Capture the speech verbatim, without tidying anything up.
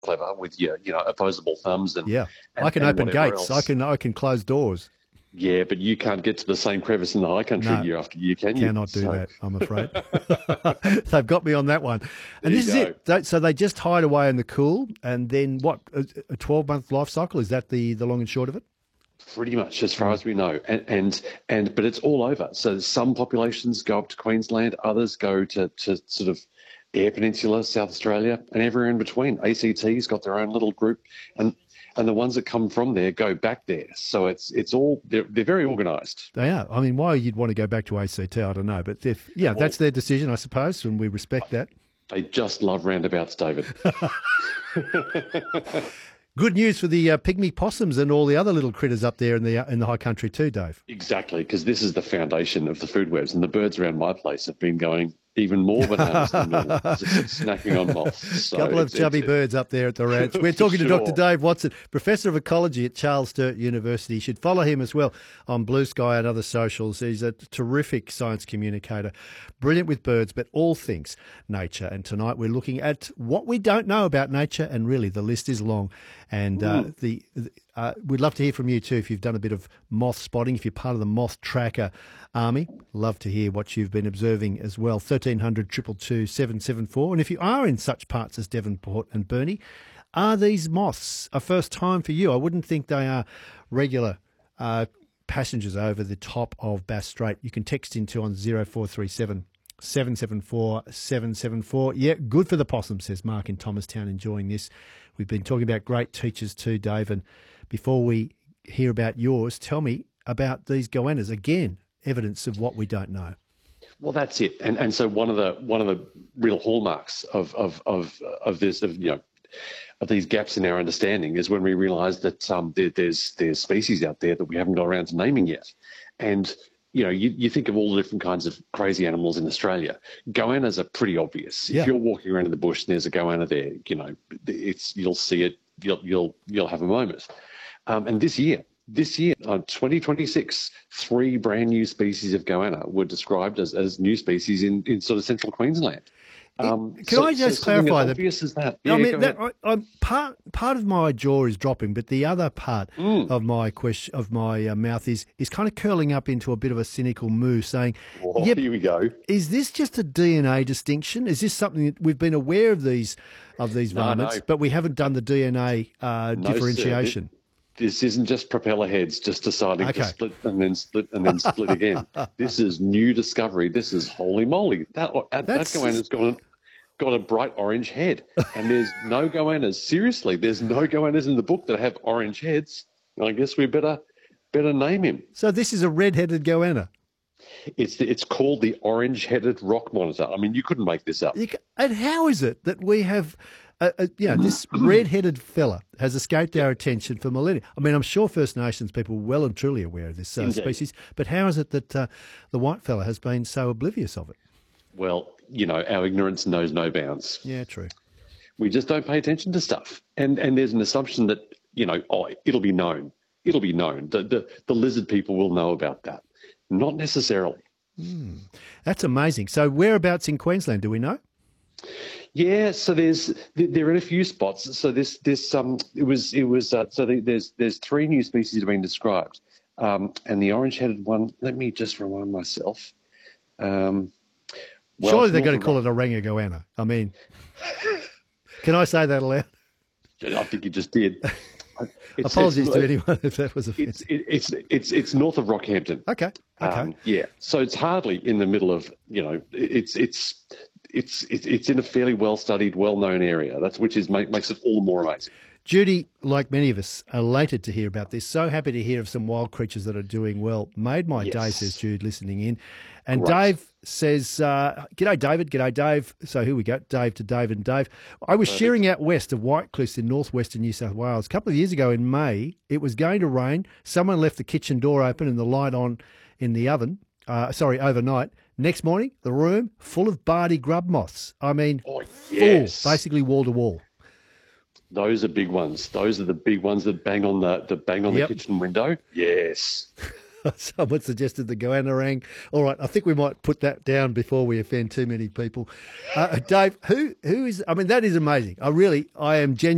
clever with your, you know, opposable thumbs and Yeah, and, I can and open whatever gates. I else. can I can close doors. Yeah, but you can't get to the same crevice in the high country No, year after year, can you? cannot do So that, I'm afraid. They've got me on that one. there And you this is go. it. They- So they just hide away in the cool, and then what? A twelve-month life cycle? Is that the, the long and short of it? Pretty much, as far Mm. as we know, and and and but it's all over. So some populations go up to Queensland, others go to to sort of Eyre Peninsula, South Australia, and everywhere in between. A C T's got their own little group, and and the ones that come from there go back there. So it's it's all they're they're very organised. They are. I mean, why you'd want to go back to A C T, I don't know. But if, yeah, Well, that's their decision, I suppose, and we respect that. they just love roundabouts, David. Good news for the uh, pygmy possums and all the other little critters up there in the uh, in the high country too, Dave. Exactly, because this is the foundation of the food webs, and the birds around my place have been going even more bananas than normal, just snacking on moths. So Couple of it's, chubby it's, birds up there at the ranch. We're talking to sure. Doctor Dave Watson, Professor of Ecology at Charles Sturt University. You should follow him as well on Blue Sky and other socials. He's a terrific science communicator, brilliant with birds, but all things nature. And tonight we're looking at what we don't know about nature, and really the list is long. And uh, the uh, we'd love to hear from you too if you've done a bit of moth spotting, if you're part of the Moth Tracker Army. Love to hear what you've been observing as well. thirteen hundred, two two two, seven seven four. And if you are in such parts as Devonport and Burnie, are these moths a first time for you? I wouldn't think they are regular uh, passengers over the top of Bass Strait. You can text into on zero four three seven, seven seven four, seven seven four. Yeah, good for the possum, says Mark in Thomastown, enjoying this. We've been talking about great teachers too, Dave. And before we hear about yours, tell me about these goannas. Again, evidence of what we don't know. Well, that's it. And and so one of the one of the real hallmarks of of of of this of you know of these gaps in our understanding is when we realise that um there, there's there's species out there that we haven't got around to naming yet. And you know, you, you think of all the different kinds of crazy animals in Australia. Goannas are pretty obvious. Yeah. If you're walking around in the bush and there's a goanna there, you know, it's you'll see it. You'll you'll you'll have a moment. Um, and this year, this year, uh, twenty twenty-six, three brand new species of goanna were described as, as new species in, in sort of central Queensland. Um, Can so, I just so something clarify as that? obvious as that? I Yeah, mean, go that, ahead. I, I'm part part of my jaw is dropping, but the other part Mm. of my question of my uh, mouth is is kind of curling up into a bit of a cynical moo, saying, Oh, "Yep, here we go. is this just a D N A distinction? Is this something that we've been aware of these of these No, varmints, no. but we haven't done the D N A uh, No, sir. differentiation?" This isn't just propeller heads just deciding Okay. to split and then split and then split again. This is new discovery. This is holy moly. That that, that That's- goanna's got got a bright orange head, and there's no goannas. Seriously, there's no goannas in the book that have orange heads. I guess we better better name him. So this is a red-headed goanna. It's the, it's called the orange-headed rock monitor. I mean, you couldn't make this up. You ca- And how is it that we have, uh, uh, you know, this red-headed fella has escaped our attention for millennia? I mean, I'm sure First Nations people are well and truly aware of this uh, Indeed. species, but how is it that uh, the white fella has been so oblivious of it? Well, you know, our ignorance knows no bounds. Yeah, true. We just don't pay attention to stuff. And and there's an assumption that, you know, oh, it'll be known. It'll be known. The, the, the lizard people will know about that. Not necessarily. That's amazing. So whereabouts in Queensland do we know? Yeah, so there's there are a few spots. So this this um it was it was uh, so there's there's three new species that have been described, um, and the orange-headed one. Let me just remind myself. Um, well, Surely it's they're going north to of call it a goanna. I mean, can I say that aloud? Rock- I think you just did. It's, Apologies it's, to anyone if that was It's offensive. it, it's it's it's north of Rockhampton. Okay, okay. Um, yeah, so it's hardly in the middle of, you know, it's it's it's it's, it's in a fairly well studied, well known area. That's which is make, makes it all the more amazing. Judy, like many of us, elated to hear about this. So happy to hear of some wild creatures that are doing well. Made my day, Yes. says Jude, listening in. And Great. Dave says, uh, G'day, David. G'day, Dave. So here we go, Dave to Dave and Dave. I was shearing out west of White Cliffs in northwestern New South Wales. A couple of years ago in May, it was going to rain. Someone left the kitchen door open and the light on in the oven, uh, sorry, overnight. Next morning, the room full of Bardi grub moths. I mean, Oh, full, yes. basically wall to wall. Those are big ones. Those are the big ones that bang on the, the bang on Yep. the kitchen window. Yes. Someone suggested the goanna. All right, I think we might put that down before we offend too many people. Uh, Dave, who who is? I mean, that is amazing. I really, I am genuinely.